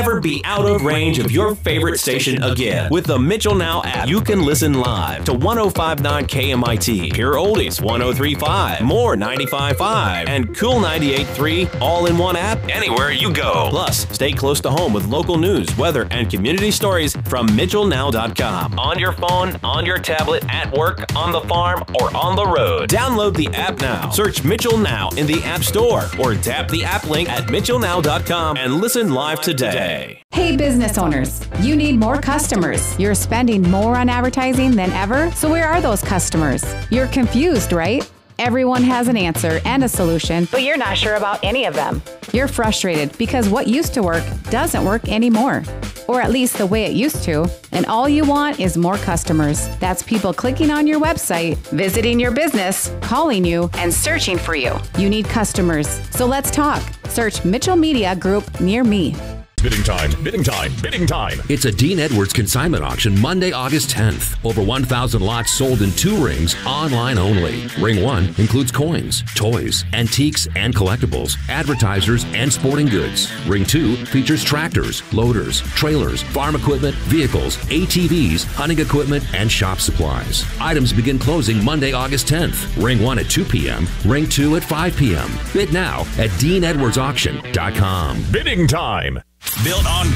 never be out of range of your favorite station again. With the Mitchell Now app, you can listen live to 105.9 KMIT, Pure Oldies 103.5, More 95.5, and Cool 98.3 all in one app anywhere you go. Plus, stay close to home with local news, weather, and community stories from MitchellNow.com. On your phone, on your tablet, at work, on the farm, or on the road. Download the app now. Search Mitchell Now in the App Store or tap the app link at MitchellNow.com and listen live today. Hey business owners, you need more customers. You're spending more on advertising than ever, so where are those customers? You're confused, right? Everyone has an answer and a solution, but you're not sure about any of them. You're frustrated because what used to work doesn't work anymore, or at least the way it used to, and all you want is more customers. That's people clicking on your website, visiting your business, calling you, and searching for you. You need customers, so let's talk. Search Mitchell Media Group near me. Bidding time, bidding time, bidding time. It's a Dean Edwards consignment auction Monday, August 10th. Over 1,000 lots sold in 2 rings, online only. Ring 1 includes coins, toys, antiques, and collectibles, advertisers, and sporting goods. Ring 2 features tractors, loaders, trailers, farm equipment, vehicles, ATVs, hunting equipment, and shop supplies. Items begin closing Monday, August 10th. Ring 1 at 2 p.m., ring 2 at 5 p.m. Bid now at DeanEdwardsAuction.com. Bidding time. Built on